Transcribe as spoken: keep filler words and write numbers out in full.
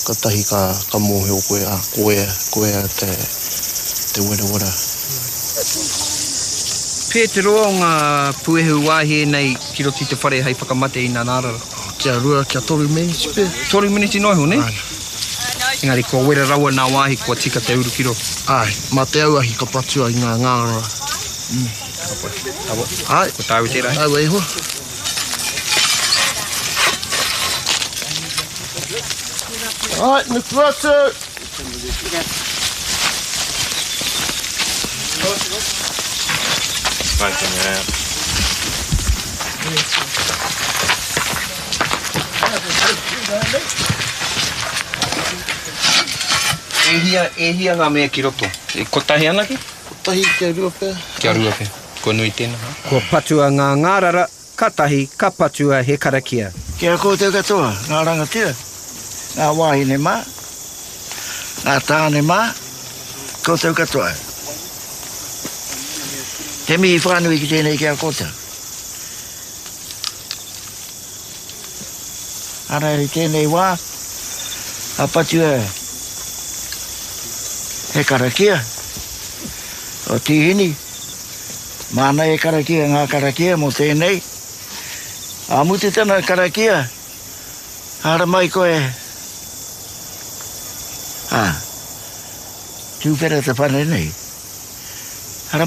ka tahi ka, ka mohe o koe a koe, koe a te, te wera wera. Pē te roa o ngā puehu wāhi nei ki roti te whare hei whakamate i nā nārara. Kia rua, kia toru minutes pē. Toru minutes i noiho, ne? Engari, kua wera raua nā wāhi, kua tika te uru kiro. Ai, mā te auahi ka patua i ngā ngāra. Mm. Awa. Ai. Ko tāu te rai. Ai, wei hoa. Ai, Mister Russell. Thank you, man. E hia, e hia ngā mea ki roto. E kotahi ana ki? Kotahi kia rua pē. Kia rua pē. Ko nui tēnā. Ha? Ko patua ngā ngārara, katahi, ka patua he karakia. Kia kōteu katoa, ngā rangatia, ngā wāhi ne mā, ngā tāne mā, kōteu katoa. Te mihi whānui ki tēnei kia kōteu. Ara eri tēnei wā, a patua he karakia, o tihini, mana e karakia, ngā karakia mo tēnei. A muti tana karakia, hara mai koe. Ha, tūwhera te whane nei.